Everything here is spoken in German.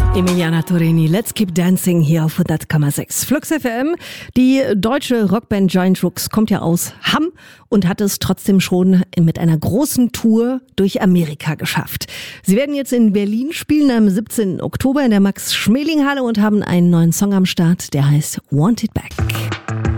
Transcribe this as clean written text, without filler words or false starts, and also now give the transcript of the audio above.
Emiliana Torini, Let's Keep Dancing hier auf 100,6 Flux FM. Die deutsche Rockband Giant Rooks kommt ja aus Hamm und hat es trotzdem schon mit einer großen Tour durch Amerika geschafft. Sie werden jetzt in Berlin spielen am 17. Oktober in der Max-Schmeling-Halle und haben einen neuen Song am Start, der heißt Want It Back.